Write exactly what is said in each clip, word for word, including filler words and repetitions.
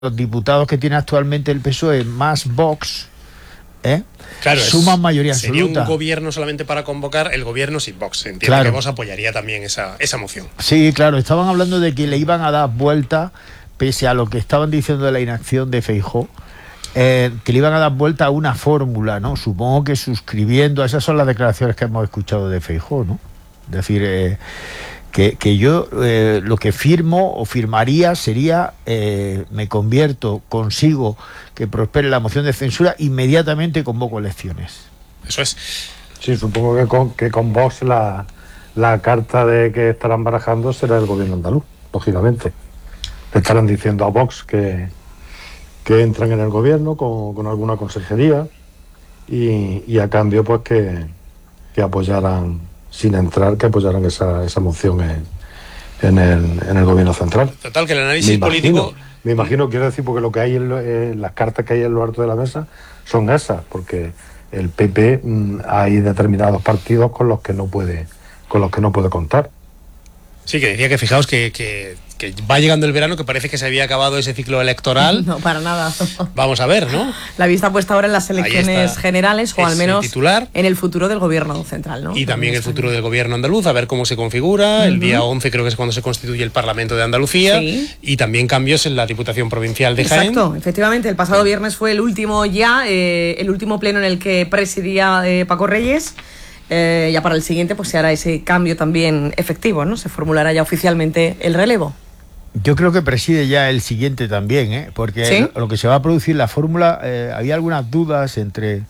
los diputados que tiene actualmente el P S O E más Vox, ¿eh? Claro, suman es, mayoría sería absoluta. Un gobierno solamente para convocar el gobierno sin Vox. Entiendo claro. que Vox apoyaría también esa, esa moción. Sí, claro, estaban hablando de que le iban a dar vuelta, pese a lo que estaban diciendo de la inacción de Feijóo, eh, que le iban a dar vuelta a una fórmula, ¿no? Supongo que suscribiendo, esas son las declaraciones que hemos escuchado de Feijóo, ¿no? Es decir, eh, que, que yo eh, lo que firmo o firmaría sería, eh, me convierto, consigo que prospere la moción de censura, inmediatamente convoco elecciones. Eso es. Sí, supongo que con, que con Vox la, la carta de que estarán barajando será el gobierno andaluz, lógicamente. Le estarán diciendo a Vox que, que entran en el gobierno con, con alguna consejería y, y a cambio pues que, que apoyaran, sin entrar, que apoyaran esa, esa moción en, en, el, en el gobierno central. Total, que el análisis me imagino, político... Me imagino, quiero decir, porque lo que hay en, lo, en las cartas que hay en lo alto de la mesa son esas, porque el P P mmm, hay determinados partidos con los que no puede, con los que no puede contar. Sí, que decía que fijaos que, que, que va llegando el verano, que parece que se había acabado ese ciclo electoral. No, para nada. Vamos a ver, ¿no? La vista puesta ahora en las elecciones generales, o al menos titular. en el futuro del gobierno central, ¿no? Y también el futuro del gobierno andaluz, a ver cómo se configura. Uh-huh. El día once creo que es cuando se constituye el Parlamento de Andalucía. Sí. Y también cambios en la Diputación Provincial de Jaén. Exacto, efectivamente. El pasado viernes fue el último ya, eh, el último pleno en el que presidía eh, Paco Reyes. Eh, ya para el siguiente pues se hará ese cambio también efectivo, ¿no? Se formulará ya oficialmente el relevo. Yo creo que preside ya el siguiente también, ¿eh? Porque ¿sí? lo, lo que se va a producir, la fórmula, eh, había algunas dudas entre,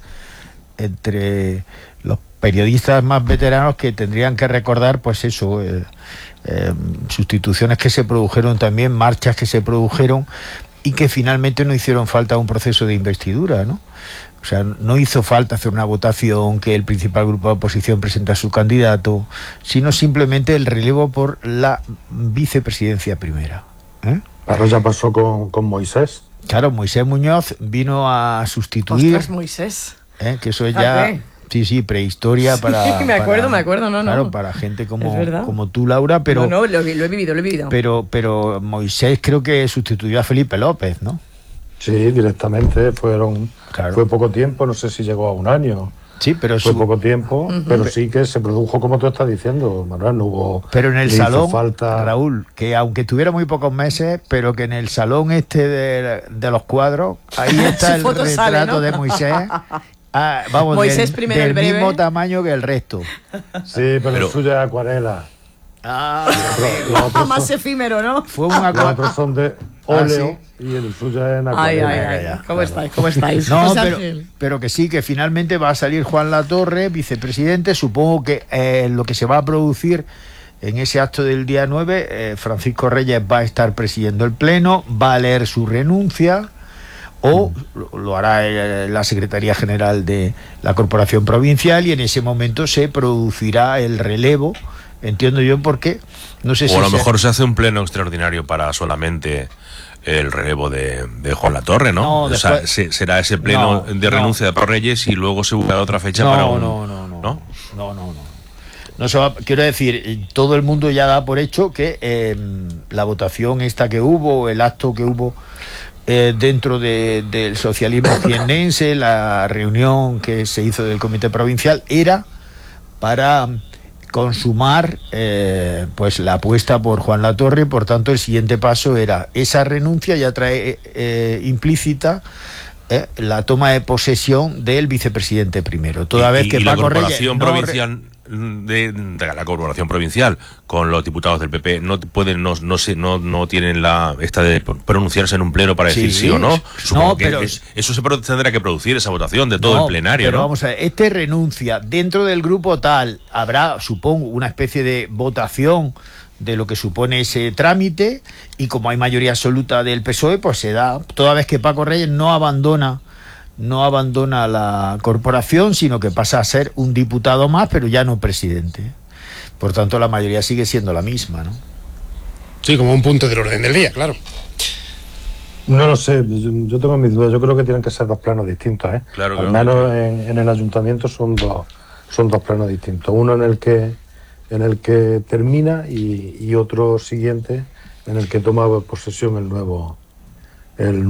entre los periodistas más veteranos que tendrían que recordar, pues eso, eh, eh, sustituciones que se produjeron también, marchas que se produjeron y que finalmente no hicieron falta un proceso de investidura, ¿no? O sea, no hizo falta hacer una votación, que el principal grupo de oposición presenta a su candidato, sino simplemente el relevo por la vicepresidencia primera. ¿Eh? Claro, ya pasó con, con Moisés. Claro, Moisés Muñoz vino a sustituir... Ostras, Moisés. ¿Eh? Que eso es ya... ¿Qué? Sí, sí, prehistoria para... Sí, me acuerdo, para, me acuerdo, no, no. Claro, para gente como, como tú, Laura, pero... No, no, lo, lo he vivido, lo he vivido. Pero, pero Moisés creo que sustituyó a Felipe López, ¿no? Sí, directamente, fueron claro. Fue poco tiempo, no sé si llegó a un año. Sí, pero fue su... poco tiempo, uh-huh. Pero sí que se produjo como tú estás diciendo, Manuel, no hubo... Pero en el salón, falta... Raúl, que aunque tuviera muy pocos meses, pero que en el salón este de, de los cuadros, ahí está el retrato sale, ¿no? de Moisés. Ah, vamos, Moisés del, primero del el breve. mismo tamaño que el resto. Sí, pero, pero... el suyo es acuarela. Ah, otro, más son, efímero, ¿no? Fue una Los otros son de óleo ah, ¿sí? Y el suyo es en acuarela. Ay, ay, ay. ¿Cómo estáis? ¿Cómo estáis? No, pero, pero que sí, que finalmente va a salir Juan Latorre, vicepresidente. Supongo que eh, lo que se va a producir en ese acto del día nueve, eh, Francisco Reyes va a estar presidiendo el pleno, va a leer su renuncia, o lo, lo hará eh, la Secretaría General de la Corporación Provincial, y en ese momento se producirá el relevo. Entiendo yo por qué. No sé o si a lo se... mejor se hace un pleno extraordinario para solamente el relevo de, de Juan Latorre, ¿no? no o después... sea, se, será ese pleno no, de renuncia no. de Paco Reyes y luego se buscará otra fecha no, para un... No, no, no, no, no, no, no. No se va, quiero decir, todo el mundo ya da por hecho que eh, la votación esta que hubo, el acto que hubo eh, dentro de, del socialismo jiennense, la reunión que se hizo del Comité Provincial, era para consumar eh, pues la apuesta por Juan Latorre. Por tanto, el siguiente paso era esa renuncia, ya trae eh, implícita eh, la toma de posesión del vicepresidente primero, toda y, vez que y Paco la corporación Reyes provincial no re... de, de la corporación provincial con los diputados del P P no pueden no no se no no tienen la esta de pronunciarse en un pleno para decir sí, sí o no. Supongo no, que pero es, eso se tendrá que producir, esa votación de todo no, el plenario, pero ¿no? Vamos a ver, este renuncia dentro del grupo tal, habrá, supongo, una especie de votación de lo que supone ese trámite, y como hay mayoría absoluta del P S O E, pues se da, toda vez que Paco Reyes no abandona no abandona la corporación, sino que pasa a ser un diputado más, pero ya no presidente. Por tanto, la mayoría sigue siendo la misma, ¿no? Sí, como un punto del orden del día, claro. No lo sé, yo, yo tengo mis dudas. Yo creo que tienen que ser dos planos distintos, ¿eh? Claro, Al claro. menos en, en el ayuntamiento son dos, son dos planos distintos. Uno en el que en el que termina y, y otro siguiente en el que toma posesión el nuevo el